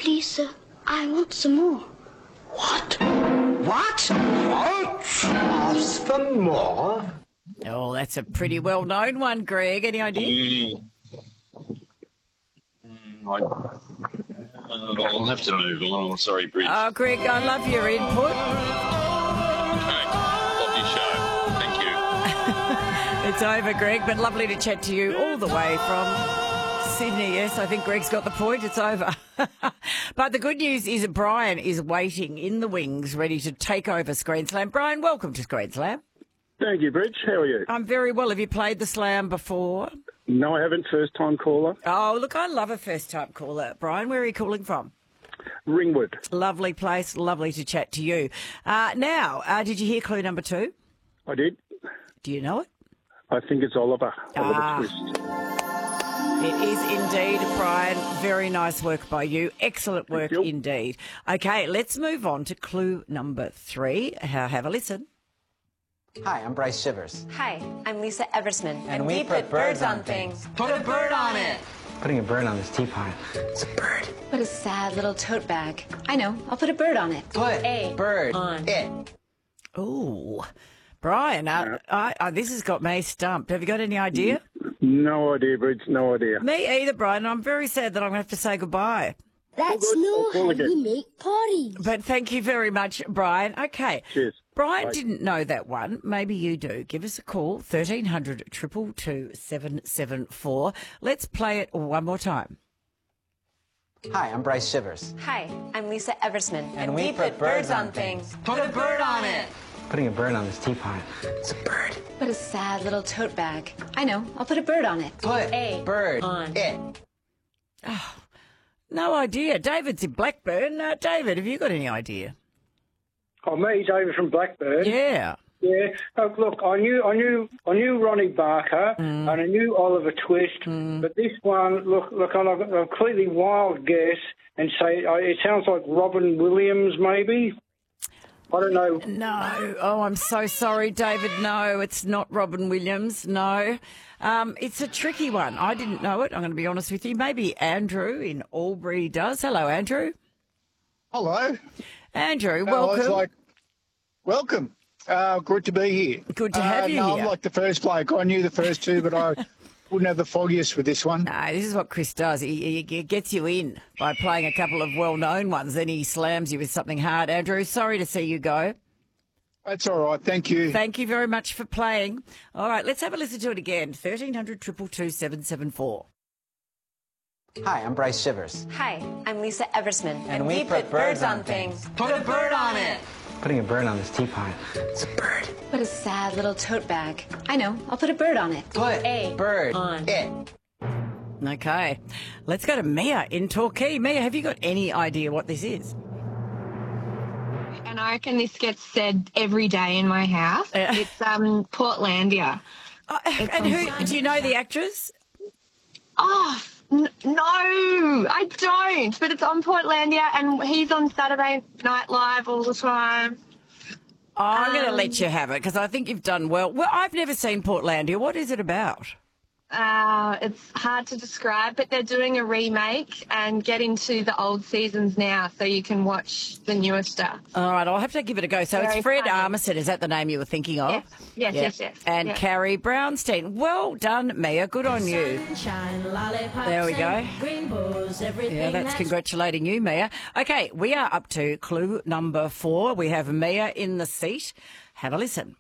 Lisa, I want some more. What? What? Ask for more? Oh, that's a pretty well-known one, Greg. Any idea? I'll have to move on. I'm sorry, Bridge. Oh, Greg, I love your input. Okay. Love your show. Thank you. It's over, Greg, but lovely to chat to you all the way from Sydney. Yes, I think Greg's got the point. It's over. But the good news is that Brian is waiting in the wings, ready to take over Screen Slam. Brian, welcome to Screen Slam. Thank you, Bridge. How are you? I'm very well. Have you played the Slam before? No, I haven't. First-time caller. Oh, look, I love a first-time caller. Brian, where are you calling from? Ringwood. Lovely place. Lovely to chat to you. Now, did you hear clue number 2? I did. Do you know it? I think it's Oliver. Oliver Twist. It is indeed, Brian. Very nice work by you. Excellent work indeed. Okay, let's move on to clue number 3. Have a listen. Hi, I'm Bryce Shivers. Hi, I'm Lisa Eversman. And we put birds on things. Put a bird on it! Putting a bird on this teapot. It's a bird. What a sad little tote bag. I know, I'll put a bird on it. Put a bird on it. Ooh. Brian, this has got me stumped. Have you got any idea? No idea, Bridge. No idea. Me either, Brian. I'm very sad that I'm going to have to say goodbye. That's not how you make potties. But thank you very much, Brian. Okay. Cheers. Brian Bye. didn't know that one. Maybe you do. Give us a call, 1300 222 774. Let's play it one more time. Hi, I'm Bryce Shivers. Hi, I'm Lisa Eversman. And we put birds on things. Put a bird on it! Putting a bird on this teapot. It's a bird. What a sad little tote bag. I know, I'll put a bird on it. Put a bird on it. No idea. David's in Blackburn. David, have you got any idea? Oh, me, David from Blackburn. Yeah. Yeah. Look, I knew Ronnie Barker and I knew Oliver Twist, but this one, look, on a completely wild guess and say it sounds like Robin Williams, maybe. I don't know. No. Oh, I'm so sorry, David. No, it's not Robin Williams. No. It's a tricky one. I didn't know it. I'm going to be honest with you. Maybe Andrew in Albury does. Hello, Andrew. Hello. Andrew, welcome. Welcome. Good to be here. Good to have you here. I'm like the first bloke. I knew the first two, but I wouldn't have the foggiest with this one. No, this is what Chris does. He gets you in by playing a couple of well-known ones. Then he slams you with something hard. Andrew, sorry to see you go. That's all right. Thank you. Thank you very much for playing. All right, let's have a listen to it again. 1300 222 774. Hi, I'm Bryce Shivers. Hi, I'm Lisa Eversman. And we put birds on things. Put a bird on it! Putting a bird on this teapot. It's a bird. What a sad little tote bag. I know, I'll put a bird on it. Put a bird on it. Okay, let's go to Mia in Torquay. Mia, have you got any idea what this is? And I reckon this gets said every day in my house. It's Portlandia. And who do you know the actress? Oh, no, I don't. But it's on Portlandia, and he's on Saturday Night Live all the time. I'm going to let you have it because I think you've done well. Well, I've never seen Portlandia. What is it about? It's hard to describe, but they're doing a remake and get into the old seasons now so you can watch the newer stuff. All right, I'll have to give it a go. So Very it's Fred funny. Armisen. Is that the name you were thinking of? Yes. And Carrie Brownstein. Well done, Mia. Good on you. There we go. Yeah, that's congratulating you, Mia. Okay, we are up to clue number 4. We have Mia in the seat. Have a listen.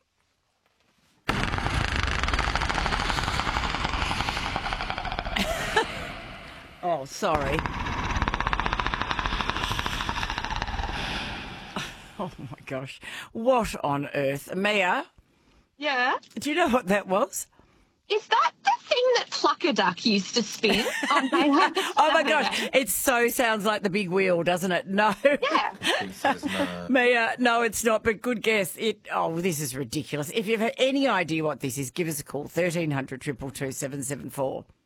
Oh, sorry. Oh, my gosh. What on earth? Mia, Yeah. do you know what that was? Is that the thing that Pluckerduck used to spin on Bayhawk? Oh, my gosh. It so sounds like the big wheel, doesn't it? No. Yeah. Mia, no, it's not, but good guess. This is ridiculous. If you've had any idea what this is, give us a call, 1300 222 774.